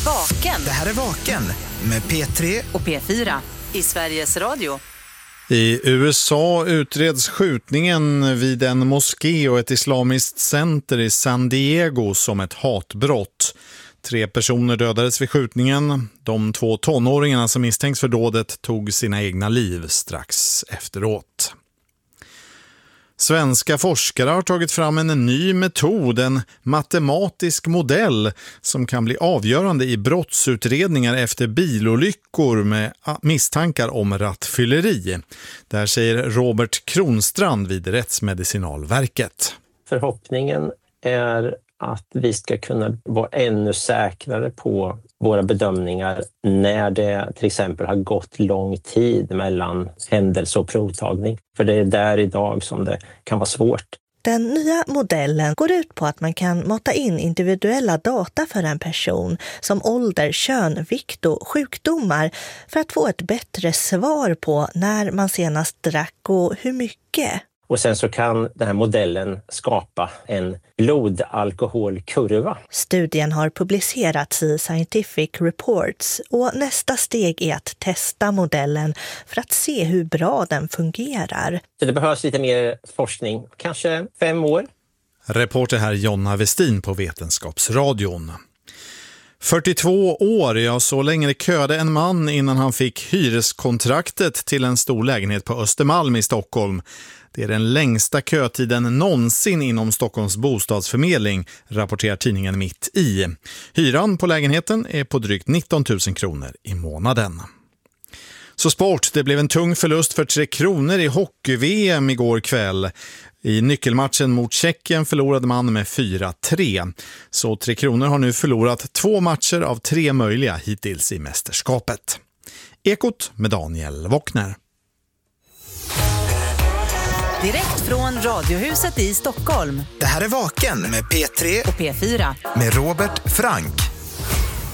Vaken. Det här är Vaken med P3 och P4 i Sveriges Radio. I USA utreds skjutningen vid en moské och ett islamiskt center i San Diego som ett hatbrott. 3 personer dödades vid skjutningen. De 2 tonåringarna som misstänks för dådet tog sina egna liv strax efteråt. Svenska forskare har tagit fram en ny metod, en matematisk modell som kan bli avgörande i brottsutredningar efter bilolyckor med misstankar om rattfylleri. Det här säger Robert Kronstrand vid Rättsmedicinalverket. Förhoppningen är att vi ska kunna vara ännu säkrare på våra bedömningar när det till exempel har gått lång tid mellan händelse och provtagning. För det är där idag som det kan vara svårt. Den nya modellen går ut på att man kan mata in individuella data för en person som ålder, kön, vikt och sjukdomar för att få ett bättre svar på när man senast drack och hur mycket. Och sen så kan den här modellen skapa en blodalkoholkurva. Studien har publicerats i Scientific Reports och nästa steg är att testa modellen för att se hur bra den fungerar. Så det behövs lite mer forskning, kanske 5 år. Reporter här Jonna Westin på Vetenskapsradion. 42 år, ja så länge köade en man innan han fick hyreskontraktet till en stor lägenhet på Östermalm i Stockholm. Det är den längsta kötiden någonsin inom Stockholms bostadsförmedling, rapporterar tidningen Mitt i. Hyran på lägenheten är på drygt 19 000 kronor i månaden. Så sport, det blev en tung förlust för 3 Kronor i hockey-VM igår kväll. I nyckelmatchen mot Tjeckien förlorade man med 4-3. Så 3 Kronor har nu förlorat 2 matcher av 3 möjliga hittills i mästerskapet. Ekot med Daniel Wockner. Direkt från Radiohuset i Stockholm. Det här är Vaken med P3 och P4 med Robert Frank.